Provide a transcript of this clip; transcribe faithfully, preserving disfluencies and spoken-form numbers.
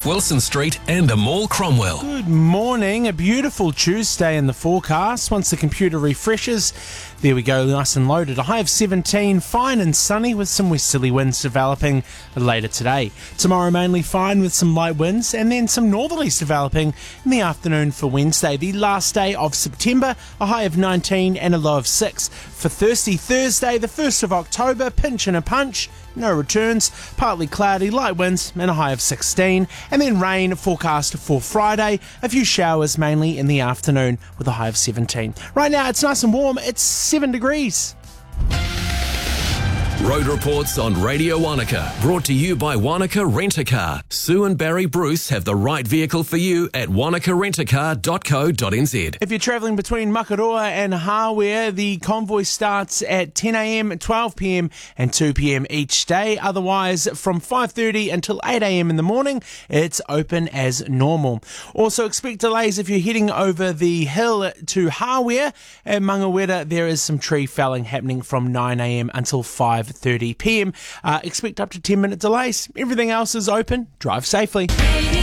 Wilson Street and the Mall Cromwell. Good morning. A beautiful Tuesday in the forecast. Once the computer refreshes, there we go, nice and loaded. A high of seventeen, fine and sunny with some westerly winds developing later today. Tomorrow mainly fine with some light winds and then some northerlies developing in the afternoon for Wednesday, the last day of September. A high of nineteen and a low of six. For Thursday, Thursday, the first of October, pinch and a punch. No returns, partly cloudy, light winds and a high of sixteen. And then rain forecast for Friday. A few showers mainly in the afternoon with a high of seventeen. Right now it's nice and warm. It's seven degrees. Road reports on Radio Wanaka, brought to you by Wanaka Rent-A-Car. Sue and Barry Bruce have the right vehicle for you at wanaka rent a car dot co dot n z. If you're travelling between Makaroa and Hawea, the convoy starts at ten a m, twelve p m and two p m each day. Otherwise, from five thirty until eight a m in the morning, it's open as normal. Also expect delays if you're heading over the hill to Hawea. At Mangawera, there is some tree felling happening from nine a m until five thirty p m. Uh, expect up to ten minute delays. Everything else is open. Drive safely.